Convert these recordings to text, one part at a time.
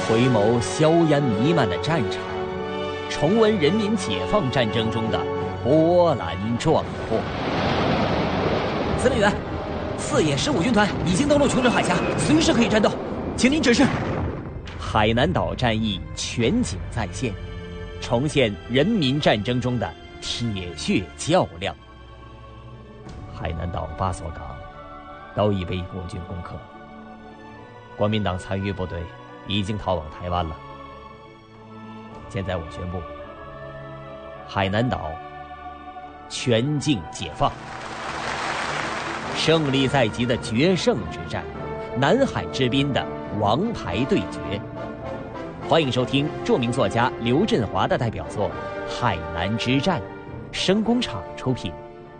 回眸硝烟弥漫的战场，重温人民解放战争中的波澜壮阔。司令员，4野15军团已经登陆琼州海峡，随时可以战斗，请您指示。海南岛战役全景再现，重现人民战争中的铁血较量。海南岛8所港都已被国军攻克，国民党残余部队已经逃往台湾了。现在我宣布，海南岛全境解放。胜利在即的决胜之战，南海之滨的王牌对决。欢迎收听著名作家刘振华的代表作《海南之战》，声工厂出品。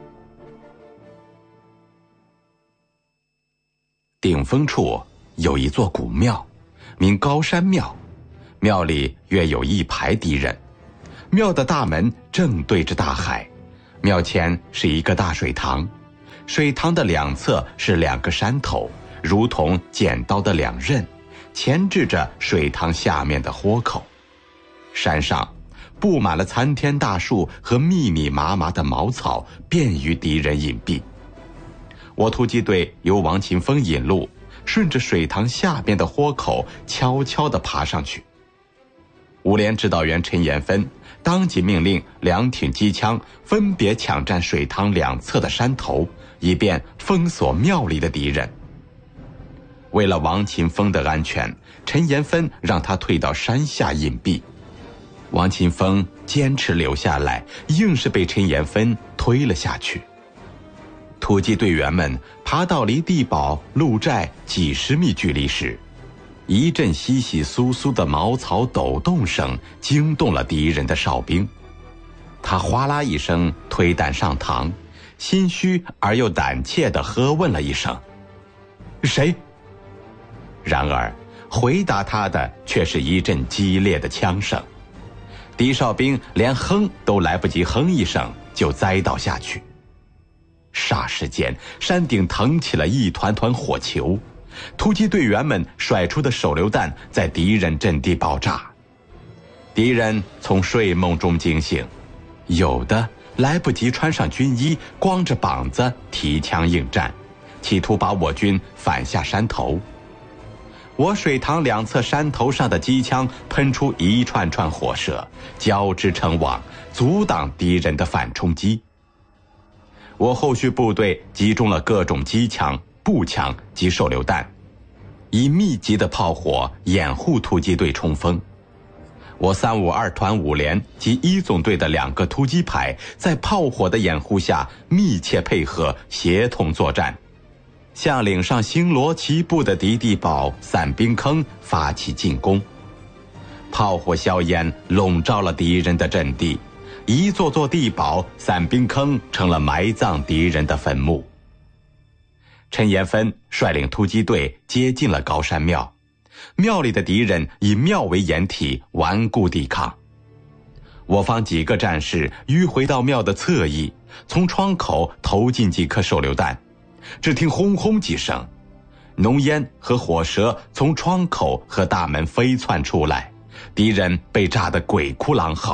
顶峰处有一座古庙，名高山庙，庙里约有1排敌人。庙的大门正对着大海，庙前是一个大水塘，水塘的两侧是2个山头，如同剪刀的2刃，钳制着水塘下面的豁口。山上布满了参天大树和密密麻麻的茅草，便于敌人隐蔽。我突击队由王勤峰引路，顺着水塘下边的豁口悄悄地爬上去。5连指导员陈延芬当即命令2挺机枪分别抢占水塘2侧的山头，以便封锁庙里的敌人。为了王勤峰的安全，陈延芬让他退到山下隐蔽。王勤峰坚持留下来，硬是被陈延芬推了下去。突击队员们爬到离地堡鹿寨几10米距离时，一阵窸窸窣窣的茅草抖动声惊动了敌人的哨兵。他哗啦一声推弹上膛，心虚而又胆怯地喝问了一声：“谁？”然而回答他的却是一阵激烈的枪声。敌哨兵连哼都来不及哼一声，就栽倒下去。霎时间，山顶腾起了一团团火球，突击队员们甩出的手榴弹在敌人阵地爆炸。敌人从睡梦中惊醒，有的来不及穿上军衣，光着膀子提枪应战，企图把我军反下山头。我水塘2侧山头上的机枪喷出一串串火舌，交织成网，阻挡敌人的反冲击。我后续部队集中了各种机枪、步枪及手榴弹，以密集的炮火掩护突击队冲锋。我352团5连及1总队的2个突击排在炮火的掩护下密切配合，协同作战，向岭上星罗棋布的敌地堡伞兵坑发起进攻。炮火硝烟笼罩了敌人的阵地，一座座地堡、伞兵坑成了埋葬敌人的坟墓。陈延芬率领突击队接近了高山庙，庙里的敌人以庙为掩体，顽固抵抗。我方几个战士迂回到庙的侧翼，从窗口投进几颗手榴弹，只听轰轰几声，浓烟和火舌从窗口和大门飞窜出来，敌人被炸得鬼哭狼嚎。